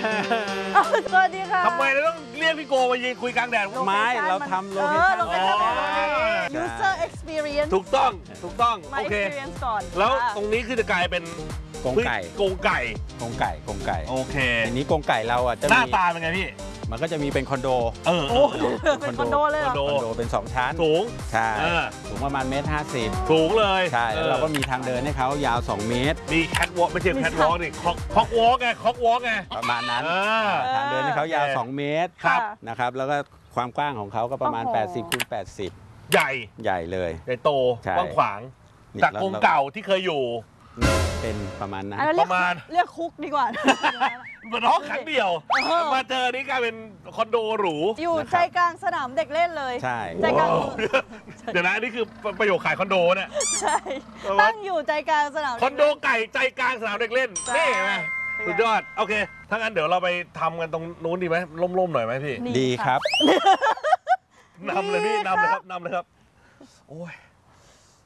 สวัสดีค่ะทำไมเราต้องเรียกพี่โกมายืนคุยกลางแดดไม้เราทำโลเคชั่น user experience ถูกต้องมาโอเค experience ก่อนแล้วตรงนี้คือจะกลายเป็นกรงไก่กรงไก่กรงไก่กรงไก่โอเคทีนี้กรงไก่เราอ่ะจะหน้ามีตาเป็นไงพี่มันก็จะมีเป็นคอนโดเป็นคอนโดเลยเหรอคอนโดคอนโดเป็น2ชั้นสูงใช่เออสูงประมาณ1.50 สูงเลยใช่แล้วเราก็มีทางเดินให้เขายาว2 เมตรมีแคทวอล์กไม่ใช่แคทวอล์กนี่คอกวอล์กไงคอกวอล์กไงประมาณนั้นเทางเดินให้เขายาวโอเค 2 เมตรครับนะครับแล้วก็ความกว้างของเขาก็ประมาณโอ้โห 80 คูณ 80 ใหญ่ใหญ่เลยใหญ่โตใช่กว้างขวางนี่จากกรงเก่าที่เคยอยู่เป็นประมาณนั้นอันนั้นประมาณเรียกคุกดีกว่าเหมือนห้องครั้งเดียว มาเจอนี่กลายเป็นคอนโดหรูอยู่ใจกลางสนามเด็กเล่นเลยใช่ใจกลางเดี๋ยวนะนี่คือประโยคขายคอนโดเนี่ยใช่ตั้งอยู่ใจกลางสนามคอนโดไก่ใจกลางสนามเด็กเล่นใช่นี่ไหมสุดยอด โอเค ถ้างั้นเดี๋ยวเราไปทำกันตรงนู้นดีไหมร่มๆหน่อยไหมพี่นี่ดีครับนำเลยพี่นำเลยครับโอ้ย